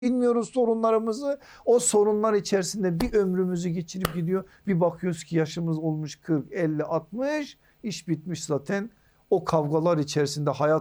bilmiyoruz sorunlarımızı. O sorunlar içerisinde bir ömrümüzü geçirip gidiyor. Bir bakıyoruz ki yaşımız olmuş 40, 50, 60, iş bitmiş zaten. O kavgalar içerisinde hayat